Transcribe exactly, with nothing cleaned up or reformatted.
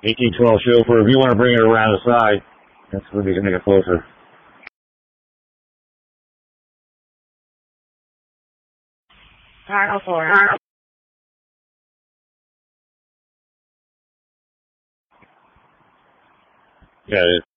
eighteen twelve chauffeur, if you want to bring it around the side, that's going to make it closer. Cargo four. Yeah,